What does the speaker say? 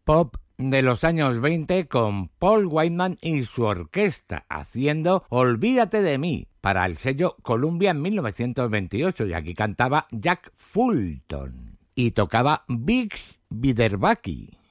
pop de los años 20 con Paul Whiteman y su orquesta haciendo Olvídate de mí para el sello Columbia en 1928, y aquí cantaba Jack Fulton y tocaba Bix Beiderbecke.